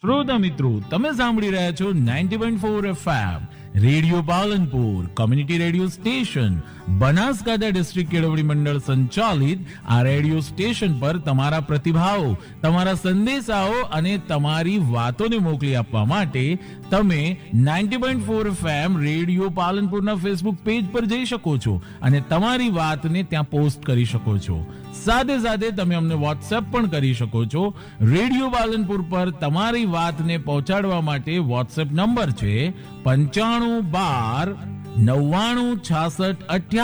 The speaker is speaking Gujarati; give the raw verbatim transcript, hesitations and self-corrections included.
શ્રોતા મિત્રો, તમે સાંભળી રહ્યા છો ninety point four FM radio Palanpur, community radio station, Banaskantha district કેળવણી મંડળ સંચાલિત આ રેડિયો સ્ટેશન પર તમારા પ્રતિભાવો, તમારા સંદેશાઓ અને તમારી વાતોને મોકલી આપવા માટે તમે ninety point four FM radio પાલનપુરના Facebook page પર જઈ શકો છો અને તમારી વાતને ત્યાં પોસ્ટ કરી શકો છો. સાથે સાથે તમે અમને વોટ્સએપ પણ કરી શકો છો. રેડિયો પાલનપુર પર તમારી વાતને પહોંચાડવા માટે વોટ્સએપ નંબર છે પંચાણું બાર નવ્વાણું છાસઠ અઠ્યાસી